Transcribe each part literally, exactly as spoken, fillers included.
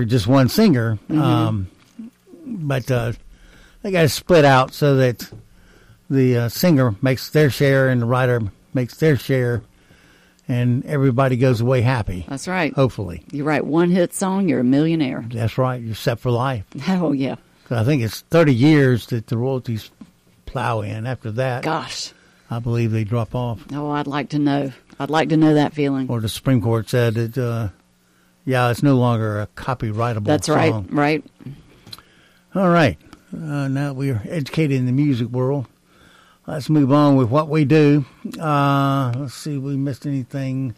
just one singer. Mm-hmm. Um, but uh, they got to split out so that the uh, singer makes their share and the writer makes their share, and everybody goes away happy. That's right. Hopefully. You write one hit song, you're a millionaire. That's right. You're set for life. Oh, yeah. I think it's thirty years that the royalties plow in. After that, Gosh. I believe they drop off. Oh, I'd like to know. I'd like to know that feeling. Or the Supreme Court said that, uh, yeah, it's no longer a copyrightable That's song. right, right. All right. Uh, now we are educated in the music world. Let's move on with what we do. Uh, let's see if we missed anything.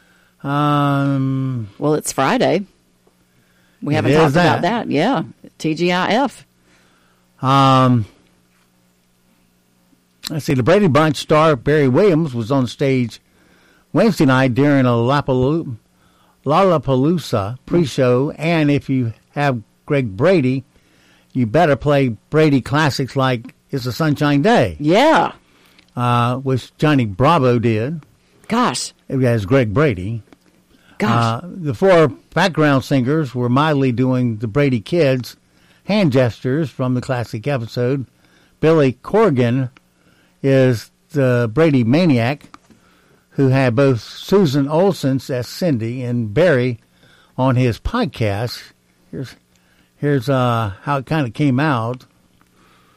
Um, Well, it's Friday. We It haven't is talked that. about that. Yeah. T G I F. um, let's see. The Brady Bunch star Barry Williams was on stage Wednesday night during a Lollapalooza, Lollapalooza pre-show, and if you have Greg Brady, you better play Brady classics like It's a Sunshine Day, Yeah. uh, which Johnny Bravo did. Gosh. It has Greg Brady. Gosh. Uh, the four background singers were mildly doing the Brady Kids hand gestures from the classic episode. Billy Corgan is the Brady Maniac, who had both Susan Olsen as Cindy and Barry on his podcast. Here's here's uh, how it kind of came out.